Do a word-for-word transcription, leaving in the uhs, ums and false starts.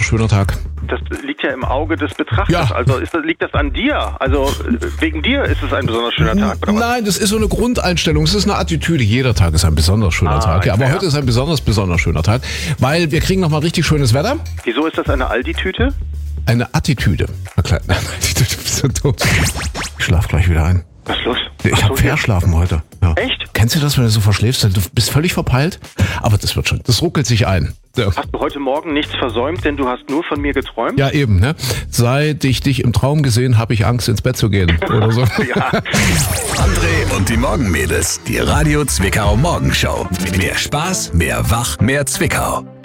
schöner Tag. Das liegt ja im Auge des Betrachters. Ja. Also ist das, liegt das an dir? Also wegen dir ist es ein besonders schöner Tag, oder was? Nein, das ist so eine Grundeinstellung. Es ist eine Attitüde. Jeder Tag ist ein besonders schöner Ah, Tag. Ja, aber ja. heute ist ein besonders, besonders schöner Tag, weil wir kriegen nochmal richtig schönes Wetter. Wieso ist das eine Aldi-Tüte? Eine Attitüde. Na klar, nein, Attitüde, bist du doof. Ich schlaf gleich wieder ein. Was ist los? Ich Ach habe so, hier. verschlafen heute. Ja. Echt? Kennst du das, wenn du so verschläfst? Du bist völlig verpeilt, aber das wird schon. Das ruckelt sich ein. Ja. Hast du heute Morgen nichts versäumt, denn du hast nur von mir geträumt? Ja, eben, ne? Seit ich dich im Traum gesehen, habe ich Angst, ins Bett zu gehen. Oder so. Ja. André und die Morgenmädels, die Radio Zwickau Morgenshow. Mehr Spaß, mehr Wach, mehr Zwickau.